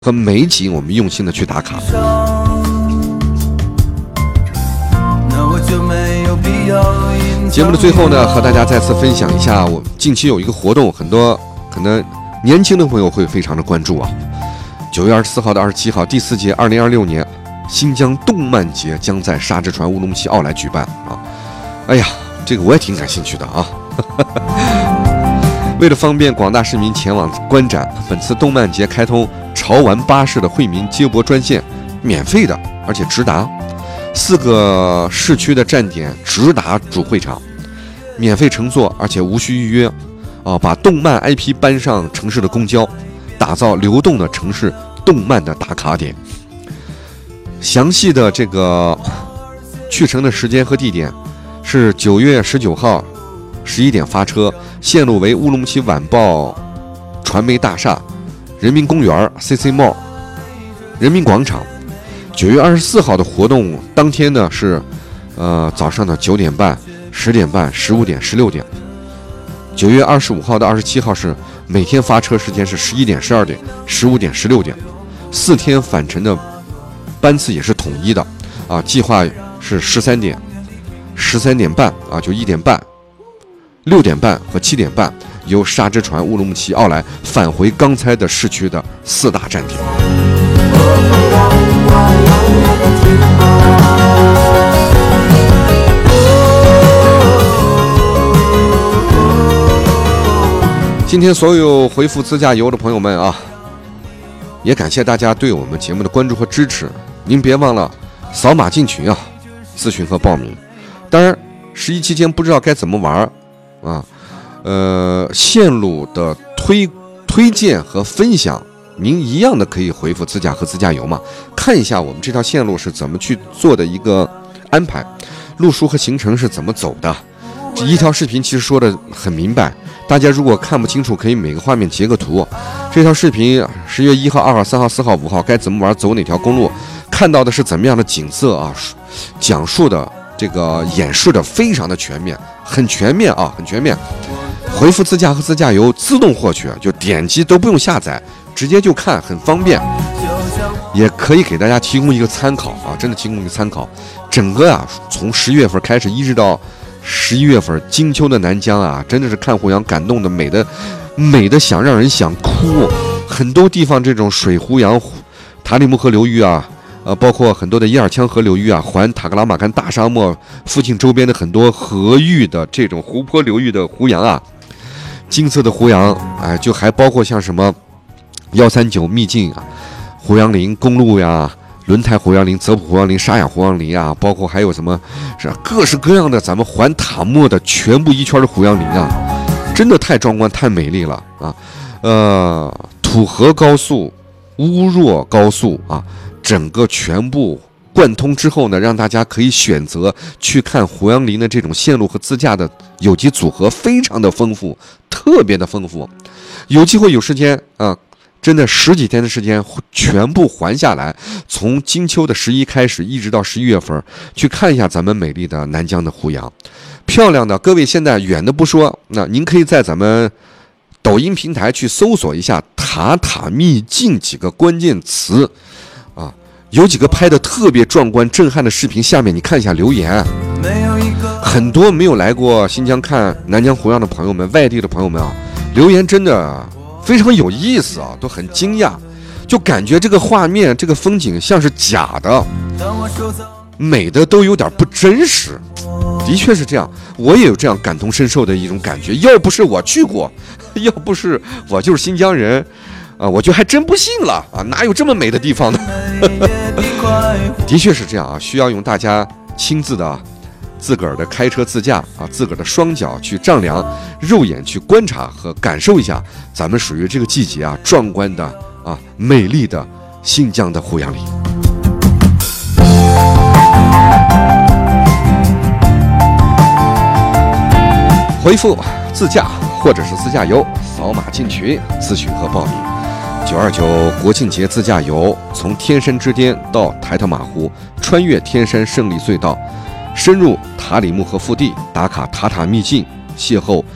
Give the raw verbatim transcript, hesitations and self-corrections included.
和美景，我们用心的去打卡。节目的最后呢，和大家再次分享一下，我近期有一个活动，很多可能年轻的朋友会非常的关注啊。九月二十四号到二十七号，第四届二零二六年新疆动漫节将在沙之船乌鲁木齐奥莱举办啊。哎呀，这个我也挺感兴趣的啊。为了方便广大市民前往观展，本次动漫节开通潮玩巴士的惠民接驳专线，免费的，而且直达四个市区的站点，直达主会场，免费乘坐，而且无需预约啊！把动漫 I P 搬上城市的公交，打造流动的城市动漫的打卡点。详细的这个去程的时间和地点是九月十九号十一点发车，线路为乌鲁木齐晚报传媒大厦、人民公园、C C Mall、人民广场。九月二十四号的活动当天呢是，呃早上的九点半、十点半、十五点、十六点。九月二十五号到二十七号是每天发车时间是十一点、十二点、十五点、十六点，四天返程的班次也是统一的啊，计划是十三点、十三点半啊，就一点半、六点半和七点半，由沙之船乌鲁木齐奥莱返回刚才的市区的四大站点。今天所有回复自驾游的朋友们啊，也感谢大家对我们节目的关注和支持。您别忘了扫码进群啊，咨询和报名。当然，十一期间不知道该怎么玩啊，呃，线路的推推荐和分享，您一样的可以回复自驾和自驾游嘛，看一下我们这条线路是怎么去做的一个安排，路书和行程是怎么走的。这一条视频其实说的很明白，大家如果看不清楚，可以每个画面截个图。这条视频十月一号、二号、三号、四号、五号该怎么玩，走哪条公路，看到的是怎么样的景色啊，讲述的这个演示的非常的全面，很全面啊，很全面。回复自驾和自驾游自动获取，就点击都不用下载，直接就看，很方便。也可以给大家提供一个参考啊，真的提供一个参考。整个啊，从十月份开始一直到十一月份，金秋的南疆啊，真的是看胡杨感动的美的美的想让人想哭。很多地方这种水胡杨、塔里木河流域啊，呃，包括很多的伊尔羌河流域啊，环塔克拉玛干大沙漠附近周边的很多河域的这种湖泊流域的胡杨啊，金色的胡杨，哎，就还包括像什么幺三九秘境啊、胡杨林公路呀、轮台胡杨林、泽普胡杨林、沙雅胡杨林啊，包括还有什么是各式各样的咱们环塔莫的全部一圈的胡杨林啊，真的太壮观、太美丽了啊！呃，土河高速、乌若高速啊，整个全部贯通之后呢，让大家可以选择去看胡杨林的这种线路和自驾的有机组合，非常的丰富，特别的丰富。有机会有时间啊，真的十几天的时间全部环下来，从金秋的十一开始，一直到十一月份，去看一下咱们美丽的南疆的胡杨，漂亮的。各位现在远的不说，那您可以在咱们抖音平台去搜索一下“塔塔秘境”几个关键词啊，有几个拍的特别壮观、震撼的视频，下面你看一下留言。很多没有来过新疆看南疆胡杨的朋友们，外地的朋友们啊，留言真的非常有意思啊，都很惊讶，就感觉这个画面、这个风景像是假的，美的都有点不真实。的确是这样，我也有这样感同身受的一种感觉。要不是我去过，要不是我就是新疆人啊，我就还真不信了啊，哪有这么美的地方呢？的确是这样啊，需要用大家亲自的自个儿的开车自驾啊，自个儿的双脚去丈量，肉眼去观察和感受一下咱们属于这个季节啊壮观的啊美丽的新疆的胡杨林。回复自驾或者是自驾游，扫码进群咨询和报名。九二九国庆节自驾游，从天山之巅到台特马湖，穿越天山胜利隧道，深入塔里木河腹地，打卡塔塔秘境，邂逅